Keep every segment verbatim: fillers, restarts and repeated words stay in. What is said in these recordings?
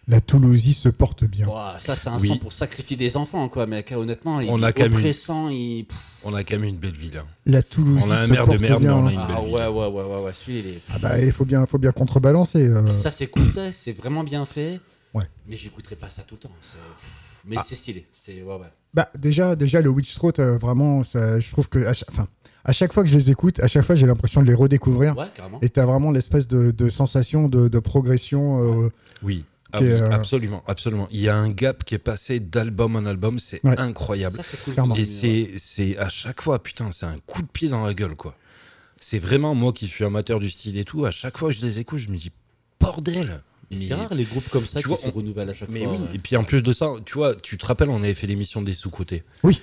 La Toulousie se porte bien. Ouah, ça, c'est un Oui. son pour sacrifier des enfants, quoi. Mais honnêtement, il On a est quand même une- oppressant. Il... On a quand même une belle ville. Hein. La Toulousie On a un se maire de porte merde, mais bien. on a une Ah belle ouais, ville. ouais, ouais, ouais, ouais. Celui, il est... Ah bah, il faut bien, faut bien contrebalancer. euh. Ça s'écoute, c'est vraiment bien fait. Ouais. Mais j'écouterai pas ça tout le temps. C'est... Mais Ah. c'est stylé. C'est... Ouais, ouais. Bah, déjà, déjà, le Witch Throat, euh, vraiment, ça, je trouve que à chaque, enfin, à chaque fois que je les écoute, à chaque fois, j'ai l'impression de les redécouvrir. Ouais, carrément. Et t'as vraiment l'espèce de, de sensation de, de progression. euh, Oui. Ah Qui est, oui, euh, absolument, absolument. Il y a un gap qui est passé d'album en album, c'est Ouais. incroyable. Ça, c'est cool. Clairement. Et Ouais. c'est, c'est à chaque fois, putain, c'est un coup de pied dans la gueule, quoi. C'est vraiment, moi qui suis amateur du style et tout, à chaque fois que je les écoute, je me dis, bordel. Mais Mais- c'est rare les groupes comme ça Tu qui vois, se on- renouvellent à chaque Mais fois. oui, ouais. et puis en plus de ça, tu vois, tu te rappelles, on avait fait l'émission des sous-côtés. Oui.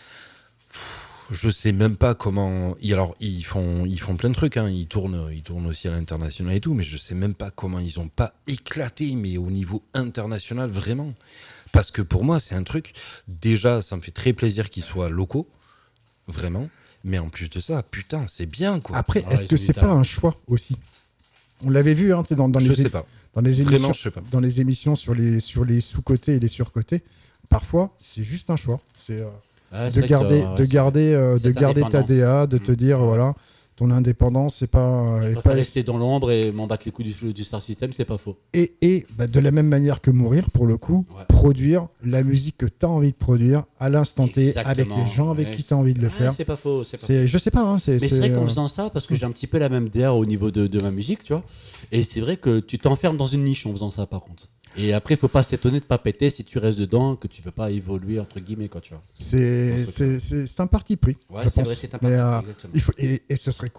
Je sais même pas comment. ils- Alors, ils font, ils font plein de trucs, hein. Ils tournent, ils tournent aussi à l'international et tout, mais je sais même pas comment ils ont pas éclaté, mais au niveau international, vraiment. Parce que pour moi, c'est un truc. Déjà, ça me fait très plaisir qu'ils soient locaux, vraiment. Mais en plus de ça, putain, c'est bien, quoi. Après, Ah, est-ce ils que ont c'est du pas talent. un choix aussi? On l'avait vu hein, tu sais, dans, dans, je les sais é- pas. dans les émissions, Vraiment, je sais pas. dans les émissions sur les, sur les sous-côtés et les sur-côtés. Parfois, c'est juste un choix. C'est euh, Ouais, c'est de vrai que, garder, ouais, ouais, de c'est- garder, euh, de cette garder ta indépendance. D A, de te Mm. dire Ouais. voilà, ton indépendance, c'est pas, Je est préfère pas rester dans l'ombre et m'en battre les couilles du, du Star System, c'est pas faux. et, et bah, de la même manière que mourir, pour le coup, Ouais. produire la musique que tu as envie de produire à l'instant T, Exactement. avec les gens avec Ouais, qui tu as envie de le Ouais, faire. c'est pas faux. C'est pas C'est, je sais pas, hein, c'est. Mais c'est vrai qu'en euh, faisant ça, parce que j'ai un petit peu la même D A au niveau de, de ma musique, tu vois. Et c'est vrai que tu t'enfermes dans une niche en faisant ça, par contre. Et après, il faut pas s'étonner de pas péter si tu restes dedans, que tu veux pas évoluer, entre guillemets, quoi, tu vois. c'est, Dans ce c'est, c'est, c'est un parti pris, Ouais, je c'est pense. vrai, c'est un Mais, parti euh, pris, exactement. il faut, et, et ce serait cool